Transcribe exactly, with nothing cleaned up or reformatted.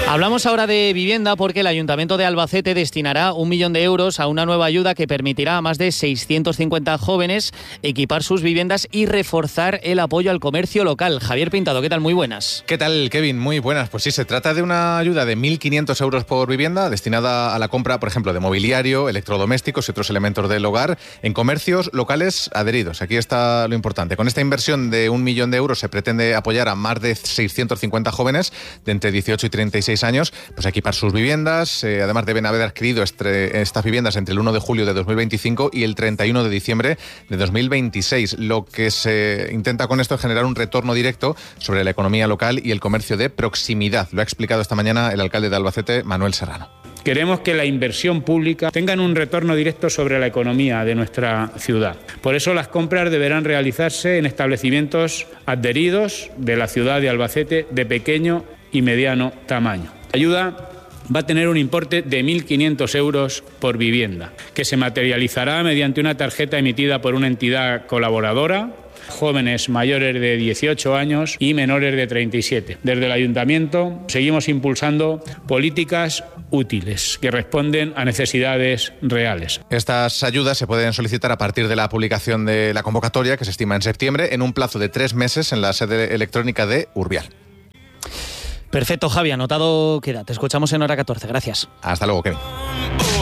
Hablamos ahora de vivienda porque el Ayuntamiento de Albacete destinará un millón de euros a una nueva ayuda que permitirá a más de seiscientos cincuenta jóvenes equipar sus viviendas y reforzar el apoyo al comercio local. Javier Pintado, ¿qué tal? Muy buenas. ¿Qué tal, Kevin? Muy buenas. Pues sí, se trata de una ayuda de mil quinientos euros por vivienda destinada a la compra, por ejemplo, de mobiliario, electrodomésticos y otros elementos del hogar en comercios locales adheridos. Aquí está lo importante. Con esta inversión de un millón de euros se pretende apoyar a más de seiscientos cincuenta jóvenes de entre dieciocho y treinta y seis años, pues a equipar sus viviendas. Eh, además deben haber adquirido este, estas viviendas entre el uno de julio de dos mil veinticinco y el treinta y uno de diciembre de dos mil veintiséis. Lo que se intenta con esto es generar un retorno directo sobre la economía local y el comercio de proximidad. Lo ha explicado esta mañana el alcalde de Albacete, Manuel Serrano. Queremos que la inversión pública tenga un retorno directo sobre la economía de nuestra ciudad. Por eso las compras deberán realizarse en establecimientos adheridos de la ciudad de Albacete de pequeño y mediano tamaño. La ayuda va a tener un importe de mil quinientos euros por vivienda, que se materializará mediante una tarjeta emitida por una entidad colaboradora, jóvenes mayores de dieciocho años y menores de treinta y siete. Desde el Ayuntamiento seguimos impulsando políticas útiles que responden a necesidades reales. Estas ayudas se pueden solicitar a partir de la publicación de la convocatoria, que se estima en septiembre, en un plazo de tres meses en la sede electrónica de Urbial. Perfecto, Javi, anotado queda. Te escuchamos en hora catorce. Gracias. Hasta luego, Kevin.